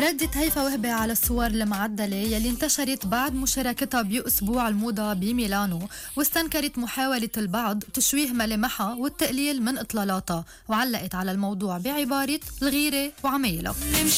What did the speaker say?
ردت هيفا وهبي على الصور المعدلة يلي انتشرت بعد مشاركتها بأسبوع الموضة بميلانو، واستنكرت محاولة البعض تشويه ملامحها والتقليل من إطلالاتها، وعلقت على الموضوع بعبارة الغيرة وعمايلها.